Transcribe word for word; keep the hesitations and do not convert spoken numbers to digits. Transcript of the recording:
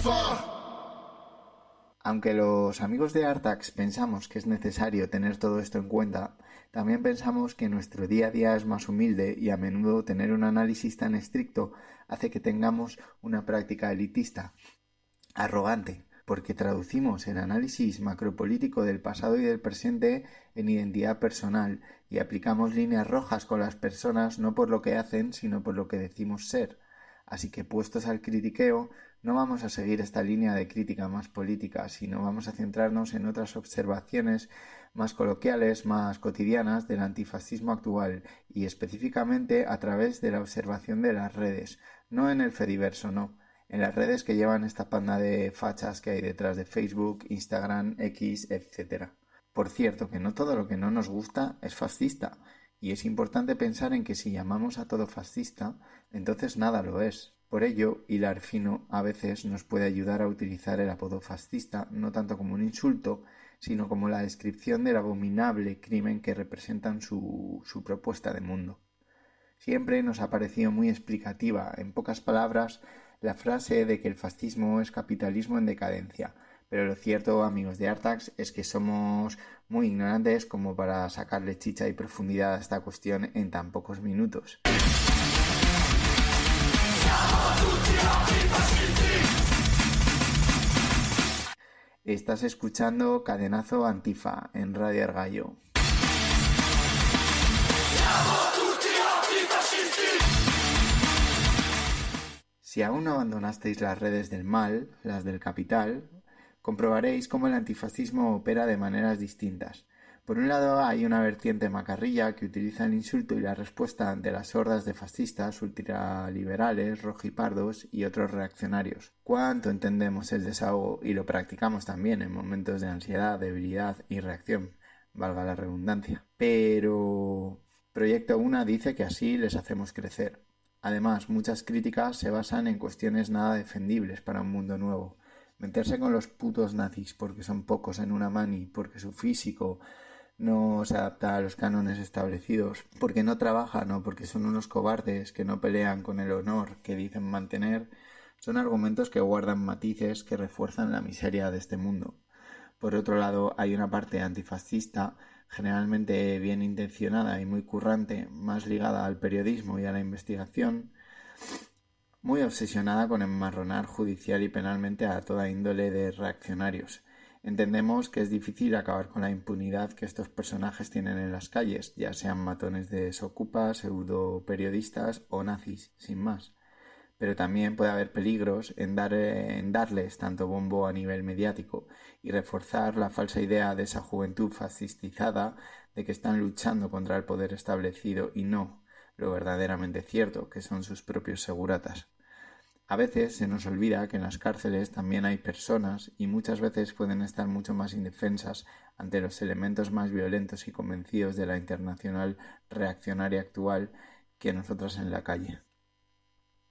Aunque los amigos de Artax pensamos que es necesario tener todo esto en cuenta, también pensamos que nuestro día a día es más humilde y a menudo tener un análisis tan estricto hace que tengamos una práctica elitista, arrogante, porque traducimos el análisis macropolítico del pasado y del presente en identidad personal y aplicamos líneas rojas con las personas no por lo que hacen, sino por lo que decimos ser. Así que, puestos al critiqueo, no vamos a seguir esta línea de crítica más política, sino vamos a centrarnos en otras observaciones más coloquiales, más cotidianas del antifascismo actual y específicamente a través de la observación de las redes, no en el Fediverso, no, en las redes que llevan esta panda de fachas que hay detrás de Facebook, Instagram, X, etcétera. Por cierto, que no todo lo que no nos gusta es fascista, y es importante pensar en que si llamamos a todo fascista, entonces nada lo es. Por ello, hilar fino a veces nos puede ayudar a utilizar el apodo fascista no tanto como un insulto, sino como la descripción del abominable crimen que representan su, su propuesta de mundo. Siempre nos ha parecido muy explicativa, en pocas palabras, la frase de que el fascismo es capitalismo en decadencia, pero lo cierto, amigos de Artax, es que somos muy ignorantes como para sacarle chicha y profundidad a esta cuestión en tan pocos minutos. Estás escuchando Cadenazo Antifa en Radio El Gallo. Si aún no abandonasteis las redes del mal, las del capital, comprobaréis cómo el antifascismo opera de maneras distintas. Por un lado hay una vertiente macarrilla que utiliza el insulto y la respuesta ante las hordas de fascistas, ultraliberales, rojipardos y otros reaccionarios. ¿Cuánto entendemos el desahogo y lo practicamos también en momentos de ansiedad, debilidad y reacción? Valga la redundancia. Pero Proyecto Una dice que así les hacemos crecer. Además, muchas críticas se basan en cuestiones nada defendibles para un mundo nuevo. Meterse con los putos nazis porque son pocos en una mani, porque su físico no se adapta a los cánones establecidos, porque no trabajan o porque son unos cobardes que no pelean con el honor que dicen mantener, son argumentos que guardan matices que refuerzan la miseria de este mundo. Por otro lado, hay una parte antifascista, generalmente bien intencionada y muy currante, más ligada al periodismo y a la investigación, muy obsesionada con enmarronar judicial y penalmente a toda índole de reaccionarios. Entendemos que es difícil acabar con la impunidad que estos personajes tienen en las calles, ya sean matones de desocupas, pseudoperiodistas o nazis, sin más. Pero también puede haber peligros en, dar, en darles tanto bombo a nivel mediático y reforzar la falsa idea de esa juventud fascistizada de que están luchando contra el poder establecido y no lo verdaderamente cierto, que son sus propios seguratas. A veces se nos olvida que en las cárceles también hay personas y muchas veces pueden estar mucho más indefensas ante los elementos más violentos y convencidos de la internacional reaccionaria actual que nosotras en la calle.